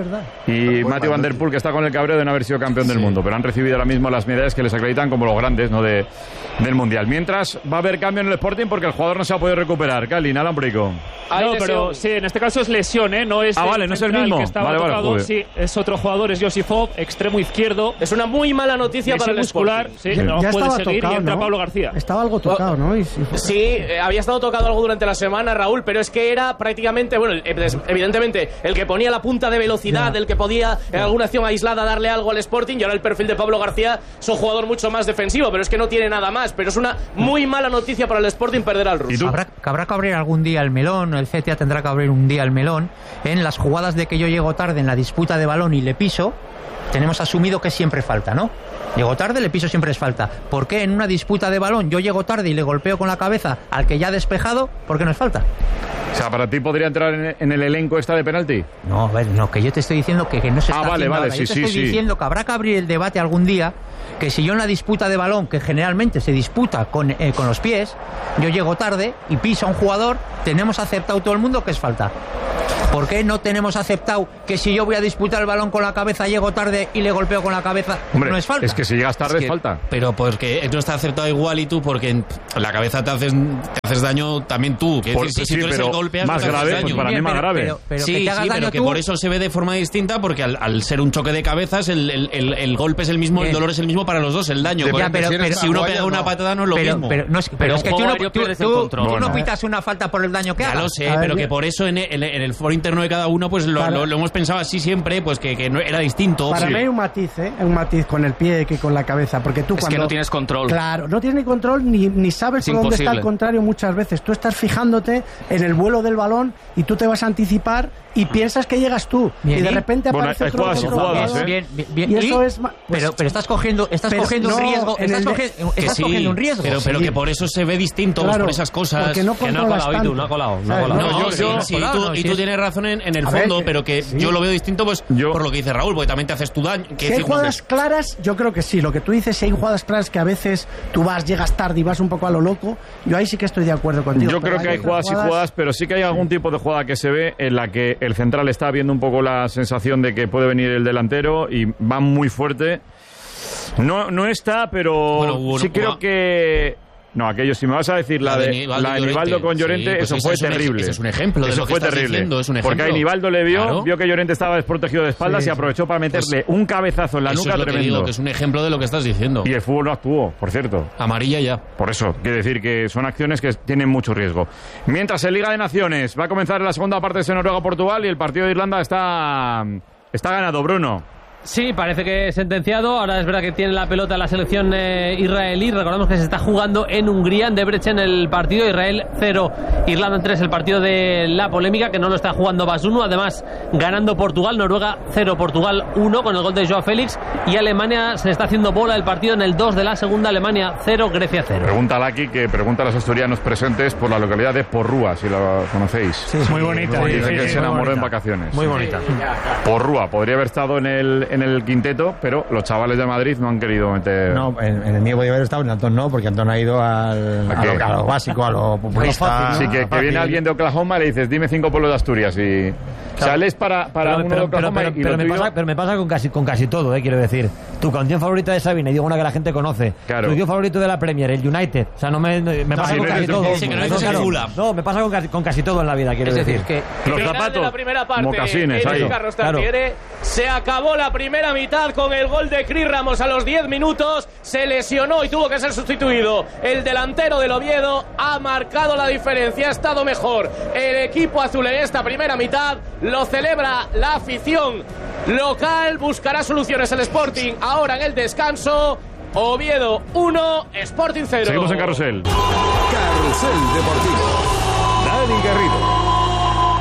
y Matthew Van Der Poel, que está con el cabreo de no haber sido campeón del mundo, pero han recibido ahora mismo las medallas que les acreditan como los grandes, ¿no?, de, del Mundial. Mientras va a haber cambio en el Sporting porque el jugador no se ha podido recuperar. Cali, nada, un brico. No, pero sí, en este caso es lesión, ¿eh? No es ah, vale, no es el mismo. Que estaba vale, vale, tocado. Sí, es otro jugador, es Josifov, extremo izquierdo. Es una muy mala noticia para el muscular. Sporting. Sí, ya, no ya puede estaba seguir tocado, y entra ¿no? Pablo García. Estaba algo tocado, ¿no? Y sí, sí eh, había estado tocado algo durante la semana, Raúl, pero es que era prácticamente, bueno, evidentemente, el que ponía la punta de velocidad, ya. el que podía en alguna acción aislada darle algo al Sporting, y ahora el perfil de Pablo García es un jugador mucho más defensivo, pero es que no tiene nada más. Pero es una muy mala noticia para el Sporting perder al ruso. Habrá, habrá que abrir algún día el melón, el C T A tendrá que abrir un día el melón. En las jugadas de que yo llego tarde en la disputa de balón y le piso, tenemos asumido que siempre falta, ¿no? Llego tarde, le piso, siempre es falta. ¿Por qué en una disputa de balón yo llego tarde y le golpeo con la cabeza al que ya ha despejado? ¿Por qué no es falta? O sea, ¿para ti podría entrar en, en el elenco esta de penalti? No, a ver, no, que yo te estoy diciendo que, que no se está ah, vale, haciendo vale, ahora. sí, Yo te sí, estoy sí. diciendo que habrá que abrir el debate algún día, que si yo en la disputa de balón, que generalmente se disputa con, eh, con los pies, yo llego tarde y piso a un jugador, tenemos aceptado todo el mundo que es falta. ¿Por qué no tenemos aceptado que si yo voy a disputar el balón con la cabeza, llego tarde y le golpeo con la cabeza, Hombre, no es falta? Es que si llegas tarde es, que, es falta. Pero porque no está aceptado igual y tú, porque en la cabeza te haces, te haces daño también tú. Que por, decir, sí, si tú eres pero el golpeas, más no te grave, haces daño. pues para mí Bien, más pero, grave. Pero, pero sí, que te hagas sí, daño pero que tú, por eso se ve de forma distinta, porque al, al ser un choque de cabezas, el, el, el, el golpe es el mismo, Bien. el dolor es el mismo para los dos, el daño. Ya, pero, si, pero, si uno pega no. una patada no es lo pero, mismo. Pero, no es, pero Pero es que tú no, tú, tú, tú, tú bueno. no pitas una falta por el daño que ya hagas. lo sé, A ver, pero bien. que por eso en el, en el foro interno de cada uno pues lo, Para- lo, lo hemos pensado así siempre, pues que, que no era distinto. Para Sí. mí hay un matiz, ¿eh? Un matiz con el pie que con la cabeza, porque tú Es cuando... que no tienes control. Claro, no tienes ni control ni, ni sabes Es por dónde está el imposible. contrario muchas veces. Tú estás fijándote en el vuelo del balón y tú te vas a anticipar y piensas que llegas tú. Bien, y de ¿y? repente Bueno, aparece hay otro, jugadas y otro jugadas, jugador. ¿eh? Bien, bien, bien. Y eso Y- es... ma- pues- pero, pero estás cogiendo, estás Pero cogiendo no, un riesgo. en Estás, el de- cogiendo, Que estás sí, cogiendo un riesgo. pero, pero Sí. que por eso se ve distinto, Claro, por esas cosas. porque no Que no ha controlas colado, Itu, tanto. no ha colado. No ha ¿Sabes? colado. No, yo- sí, yo- sí, colado, y tú, no, y si tú es- tienes razón en, en el A ver, fondo, que- pero que sí. yo lo veo distinto pues Yo- por lo que dice Raúl, porque también te haces tu daño. Que Si hay decir, no jugadas sé. claras, yo creo que sí. Lo que tú dices, si hay jugadas claras que a veces tú vas, llegas tarde y vas un poco a lo loco, yo ahí sí que estoy de acuerdo contigo. Yo Pero creo que hay otras jugadas y jugadas, pero sí que hay algún tipo de jugada que se ve en la que el central está viendo un poco la sensación de que puede venir el delantero y va muy fuerte. No, no está, pero Bueno, hubo- sí creo hubo- que... No, aquello, si me vas a decir la, La de de Nivaldo la de Llorente. Nivaldo con Sí, Llorente, pues eso ese fue es un ej- terrible. ese es un ejemplo de eso lo que fue estás terrible. diciendo, es un Porque ejemplo. ahí Nivaldo le vio, Claro. vio que Llorente estaba desprotegido de espaldas Sí, y aprovechó para meterle un cabezazo en la Eso nuca es lo que tremendo. digo, que es un ejemplo de lo que estás diciendo. Y el fútbol no actuó, por cierto. Amarilla ya. Por eso, quiere decir que son acciones que tienen mucho riesgo. Mientras en Liga de Naciones va a comenzar la segunda parte de Noruega-Portugal y el partido de Irlanda está, está ganado, Bruno. Sí, parece que es sentenciado. Ahora es verdad que tiene la pelota la selección eh, israelí. Recordamos que se está jugando en Hungría, en Debrecen, el partido. Israel cero, Irlanda tres, el partido de la polémica, que no lo está jugando Bas uno. Además, ganando Portugal, Noruega cero, Portugal uno, con el gol de Joao Félix. Y Alemania se está haciendo bola el partido en el dos de la segunda. Alemania cero, Grecia cero. Pregunta a Laki, que pregunta a los asturianos presentes por la localidad de Porrúa, si la conocéis. Sí, Muy bonita. Dice sí, que sí, se muy enamoró bonita. en vacaciones. Muy bonita. Porrúa, podría haber estado en el, en el quinteto, pero los chavales de Madrid no han querido meter... No, en, en el mío podía haber estado, en Antón no, porque Antón ha ido al, ¿A a, qué? lo, a lo básico, a lo populista. Sí, que, que viene alguien de Oklahoma y le dices, dime cinco pueblos de Asturias y... O sea, lees para, para pero, uno pero, de Oklahoma pero, y pero lo me tuyo- pasa, pero me pasa con casi, con casi todo, eh, quiero decir. Tu canción favorita de Sabina, y digo una que la gente conoce. Claro. Tu tío favorito de la Premier, el United. O sea, no me, me No, pasa si con no casi eres del todo. fútbol. Sí, que no eres del Fulham. No, me pasa con casi, con casi todo en la vida, quiero Es decir, decir. que Los Final zapatos, de la primera parte, mocasines, ahí. Eric Carlos Tartiere. Se acabó la primera mitad con el gol de Cris Ramos a los diez minutos. Se lesionó y tuvo que ser sustituido. El delantero del Oviedo ha marcado la diferencia. Ha estado mejor el equipo azul en esta primera mitad. Lo celebra la afición local. Buscará soluciones el Sporting ahora en el descanso. Oviedo uno, Sporting cero. Seguimos en Carrusel. Carrusel Deportivo.